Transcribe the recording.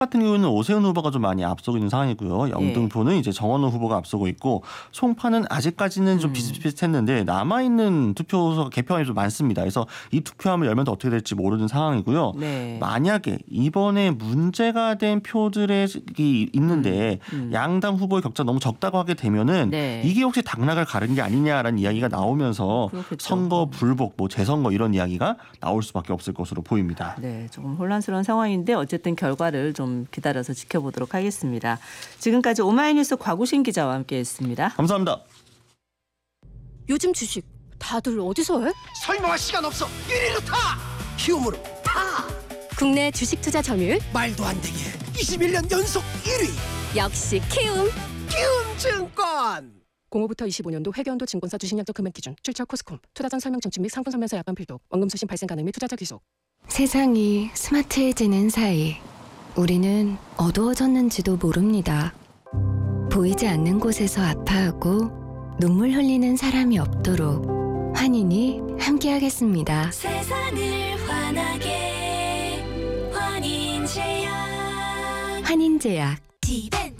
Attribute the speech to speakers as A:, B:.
A: 같은 경우는 오세훈 후보가 좀 많이 앞서고 있는 상황이고요. 영등포는 이제 정원호 후보가 앞서고 있고 송파는 아직까지는 좀 비슷비슷했는데 남아있는 투표소 개표함이 좀 많습니다. 그래서 이 투표함을 열면 또 어떻게 될지 모르는 상황이고요.
B: 네.
A: 만약에 이번에 문제가 된 표들이 있는데 양당 후보의 격차 너무 적다고 하게 되면은
B: 네.
A: 이게 혹시 당락을 가른 게 아니냐라는 이야기가 나오면서
B: 그렇겠죠.
A: 선거 불복, 뭐 재선거 이런 이야기가 나올 수밖에 없을 것으로 보입니다.
B: 네, 조금 혼란스러운 상황인데 어쨌든 결과를 좀 기다려서 지켜보도록 하겠습니다. 지금까지 오마이뉴스 곽우신 기자와 함께했습니다.
A: 감사합니다.
C: 요즘 주식 다들 어디서 해?
D: 설명할 시간 없어. 1위로 타. 키움으로 타.
C: 국내 주식 투자 점유율
D: 말도 안 되게 21년 연속 1위.
C: 역시 키움.
D: 키움증권.
E: 05부터 25년도 회계연도 증권사 주식약정 금액 기준 출처 코스콤 투자전 설명 청취 및 상품 설명서 약관 필독 원금 수신 발생 가능 및 투자자 귀속.
F: 세상이 스마트해지는 사이 우리는 어두워졌는지도 모릅니다. 보이지 않는 곳에서 아파하고 눈물 흘리는 사람이 없도록 환인이 함께하겠습니다.
G: 세상을 환하게 환인제약.
F: 환인제약.
G: 디벤